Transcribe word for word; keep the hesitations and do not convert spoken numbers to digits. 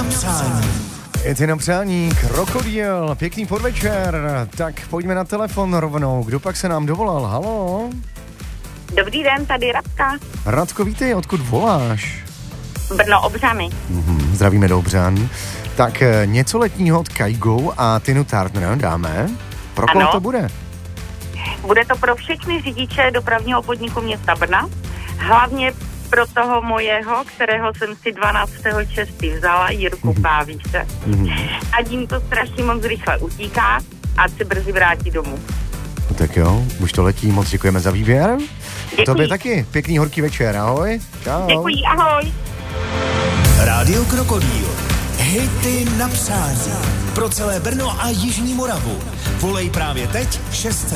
přání. Hity na přání, Krokodýl, pěkný podvečer. Tak pojďme na telefon rovnou. Kdo pak se nám dovolal? Haló? Dobrý den, tady Radka. Radko, vítej, odkud voláš? Brno Obřany. Mhm, zdravíme do Obřan. Tak něco letního od Kaigo a Tinu Turner dáme. Pro koho Ano. to bude? Bude to pro všechny řidiče dopravního podniku města Brna. Hlavně pro toho mojeho, kterého jsem si dvanáctého června vzala, Jirku Pávíře. A tím to strašně moc rychle utíká a se brzy vrátí domů. No tak jo, už to letí, moc děkujeme za výběr. Děkuji. Tobě taky, pěkný horký večer, ahoj. Čau. Děkuji, ahoj. Rádio Krokodýl. Hity na přání. Pro celé Brno a Jižní Moravu. Volej právě teď šest set